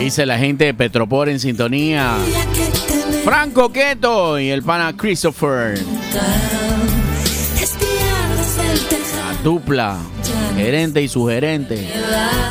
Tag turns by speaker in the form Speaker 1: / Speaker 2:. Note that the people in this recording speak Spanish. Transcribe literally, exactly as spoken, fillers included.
Speaker 1: dice la gente de Petropor en sintonía. Franco Queto y el pana Christopher. La dupla, gerente y sugerente.